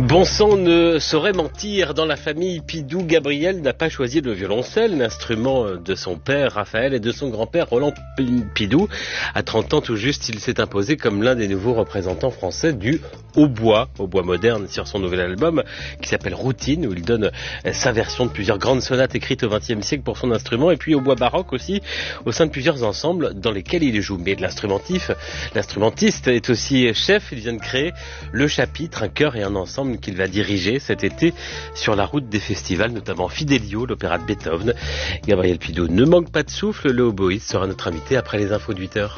Bon sang ne saurait mentir. Dans la famille Pidou, Gabriel n'a pas choisi le violoncelle, l'instrument de son père Raphaël et de son grand-père Roland Pidou. À 30 ans tout juste, il s'est imposé comme l'un des nouveaux représentants français du hautbois moderne sur son nouvel album qui s'appelle Routine, où il donne sa version de plusieurs grandes sonates écrites au XXe siècle pour son instrument, et puis hautbois baroque aussi, au sein de plusieurs ensembles dans lesquels il joue. Mais l'instrumentiste est aussi chef. Il vient de créer le chapitre, un chœur et un ensemble qu'il va diriger cet été sur la route des festivals, notamment Fidelio, l'opéra de Beethoven. Gabriel Pidou ne manque pas de souffle, le hautboïste sera notre invité après les infos de 8h.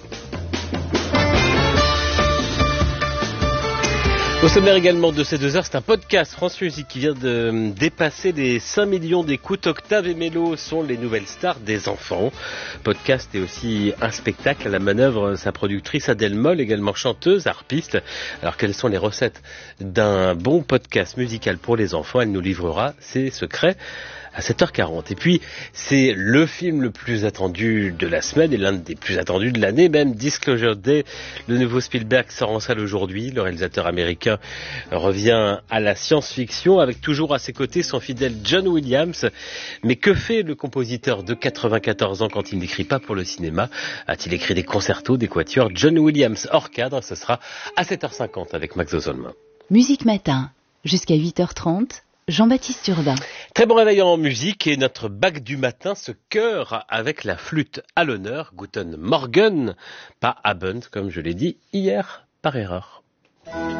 Au sommaire également de ces 2 heures, c'est un podcast France Musique qui vient de dépasser les 5 millions d'écoutes. Octave et Mélo sont les nouvelles stars des enfants. Podcast et aussi un spectacle à la manœuvre, sa productrice Adèle Moll, également chanteuse, harpiste. Alors quelles sont les recettes d'un bon podcast musical pour les enfants? Elle nous livrera ses secrets à 7h40. Et puis, c'est le film le plus attendu de la semaine et l'un des plus attendus de l'année, même Disclosure Day. Le nouveau Spielberg sort en salle aujourd'hui. Le réalisateur américain revient à la science-fiction avec toujours à ses côtés son fidèle John Williams. Mais que fait le compositeur de 94 ans quand il n'écrit pas pour le cinéma? A-t-il écrit des concertos, des quatuors? John Williams hors cadre, ce sera à 7h50 avec Max Ozolma. Musique Matin, jusqu'à 8h30. Jean-Baptiste Urbain. Très bon réveil en musique et notre bac du matin se chœure avec la flûte à l'honneur. Guten Morgen, pas Abend comme je l'ai dit hier par erreur.